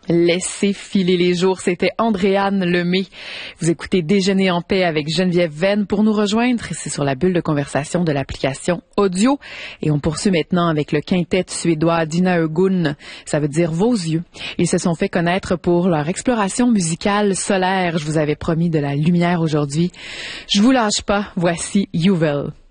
Laissez filer les jours, c'était Andréane Lemay. Vous écoutez Déjeuner en paix avec Geneviève Venn. Pour nous rejoindre, c'est sur la bulle de conversation de l'application audio. Et on poursuit maintenant avec le quintet suédois Dina Ögun. Ça veut dire vos yeux. Ils se sont fait connaître pour leur exploration musicale solaire. Je vous avais promis de la lumière aujourd'hui. Je vous lâche pas. Voici Juvel.